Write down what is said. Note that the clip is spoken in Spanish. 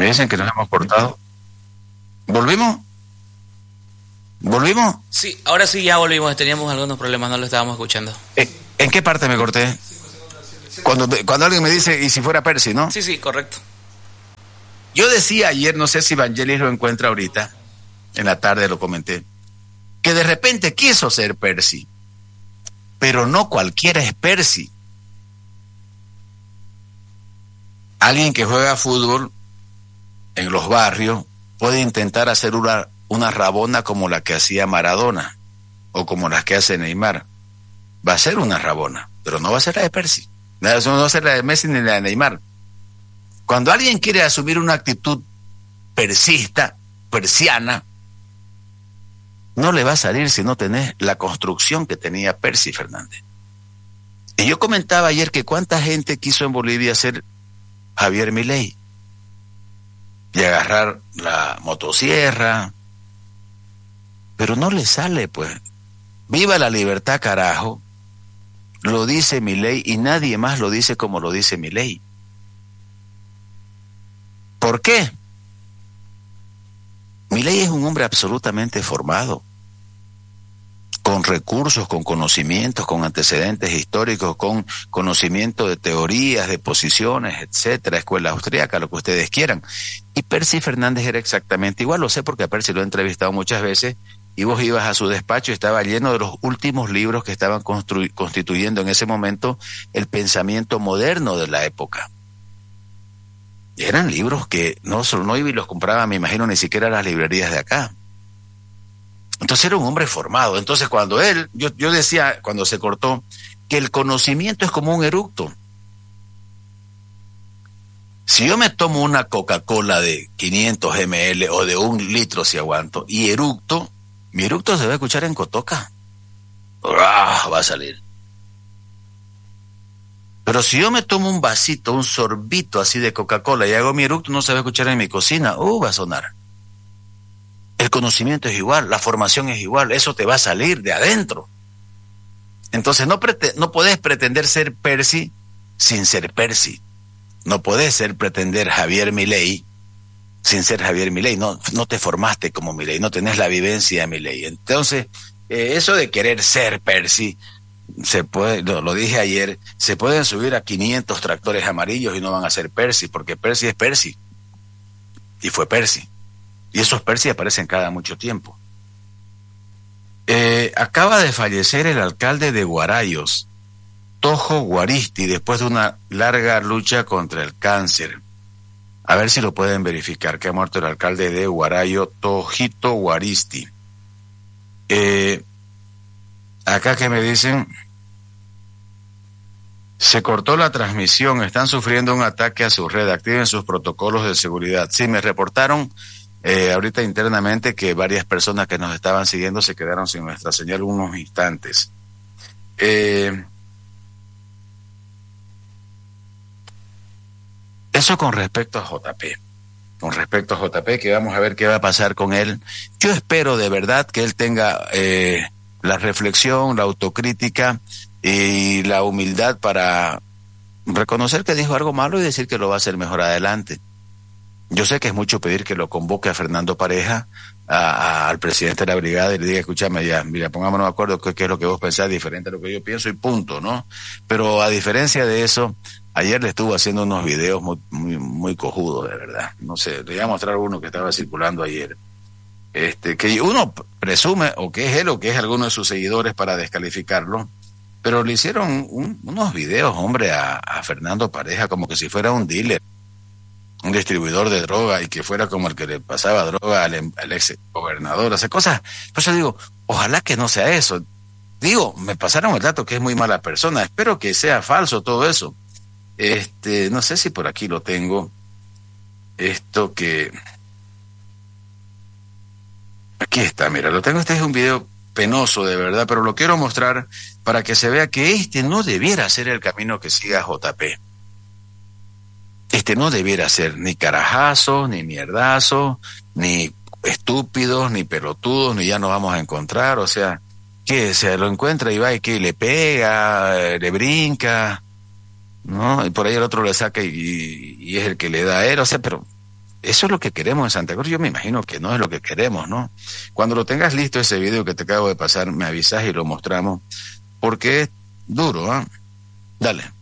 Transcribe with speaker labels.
Speaker 1: Me dicen que nos hemos cortado. ¿Volvimos? ¿Volvimos?
Speaker 2: Sí, ahora sí ya volvimos. Teníamos algunos problemas, no lo estábamos escuchando.
Speaker 1: ¿En qué parte me corté? Cuando alguien me dice, ¿y si fuera Percy, no?
Speaker 2: Sí, correcto.
Speaker 1: Yo decía ayer, no sé si Vangelis lo encuentra ahorita, en la tarde lo comenté, que de repente quiso ser Percy, pero no cualquiera es Percy. Alguien que juega fútbol en los barrios puede intentar hacer una rabona como la que hacía Maradona o como las que hace Neymar. Va a ser una rabona, pero no va a ser la de Percy. No va a ser la de Messi ni la de Neymar. Cuando alguien quiere asumir una actitud persista, persiana, no le va a salir si no tenés la construcción que tenía Percy Fernández. Y yo comentaba ayer que cuánta gente quiso en Bolivia ser Javier Milei y agarrar la motosierra, pero no le sale, pues. Viva la libertad, carajo. Lo dice Milei y nadie más lo dice como lo dice Milei. ¿Por qué? Milei es un hombre absolutamente formado, con recursos, con conocimientos, con antecedentes históricos, con conocimiento de teorías, de posiciones, etcétera, escuela austríaca, lo que ustedes quieran. Y Percy Fernández era exactamente igual, lo sé porque a Percy lo he entrevistado muchas veces, y vos ibas a su despacho y estaba lleno de los últimos libros que estaban constituyendo en ese momento el pensamiento moderno de la época. Y eran libros que no iba y los compraba, me imagino, ni siquiera a las librerías de acá. Entonces era un hombre formado. Entonces cuando yo decía, cuando se cortó, que el conocimiento es como un eructo. Si yo me tomo una Coca-Cola de 500 ml o de 1 litro si aguanto, y eructo, mi eructo se va a escuchar en Cotoca. Va a salir. Pero si yo me tomo un vasito, un sorbito así de Coca-Cola y hago mi eructo, no se va a escuchar en mi cocina. Va a sonar. El conocimiento es igual, la formación es igual, eso te va a salir de adentro. Entonces no podés pretender ser Percy sin ser Percy. No podés pretender Javier Milei sin ser Javier Milei. No te formaste como Milei, no tenés la vivencia de Milei. Entonces, eso de querer ser Percy, se puede, lo dije ayer, se pueden subir a 500 tractores amarillos y no van a ser Percy, porque Percy es Percy. Y fue Percy. Y esos Percy aparecen cada mucho tiempo. Acaba de fallecer el alcalde de Guarayos, Tojo Guaristi, después de una larga lucha contra el cáncer. A ver si lo pueden verificar, que ha muerto el alcalde de Guarayo, Tojito Guaristi. Acá que me dicen, se cortó la transmisión, están sufriendo un ataque a su red, activen sus protocolos de seguridad. Sí, me reportaron ahorita internamente que varias personas que nos estaban siguiendo se quedaron sin nuestra señal unos instantes. Eso con respecto a JP. Con respecto a JP, que vamos a ver qué va a pasar con él. Yo espero de verdad que él tenga la reflexión, la autocrítica y la humildad para reconocer que dijo algo malo y decir que lo va a hacer mejor adelante. Yo sé que es mucho pedir que lo convoque a Fernando Pareja, al presidente de la brigada, y le diga, escúchame ya, mira, pongámonos de acuerdo qué es lo que vos pensás, diferente a lo que yo pienso y punto, ¿no? Pero a diferencia de eso, ayer le estuvo haciendo unos videos muy cojudos, de verdad. No sé, le voy a mostrar uno que estaba circulando ayer. Que uno presume o que es él o que es alguno de sus seguidores para descalificarlo, pero le hicieron unos videos, hombre, a Fernando Pareja como que si fuera un dealer, un distribuidor de droga, y que fuera como el que le pasaba droga al ex gobernador, hace cosas. Por eso digo, ojalá que no sea eso. Digo, me pasaron el dato que es muy mala persona, espero que sea falso todo eso. No sé si por aquí lo tengo, esto que... Aquí está, mira, lo tengo, este es un video penoso de verdad, pero lo quiero mostrar para que se vea que no debiera ser el camino que siga JP. No debiera ser ni carajazo, ni mierdazo, ni estúpidos, ni pelotudos, ni ya nos vamos a encontrar, o sea, que se lo encuentra y va y que le pega, le brinca, ¿no? Y por ahí el otro le saca y es el que le da a él, o sea, pero Eso es lo que queremos en Santa Cruz. Yo me imagino que no es lo que queremos, ¿no? Cuando lo tengas listo, ese video que te acabo de pasar, me avisas y lo mostramos, porque es duro, ¿ah? Dale.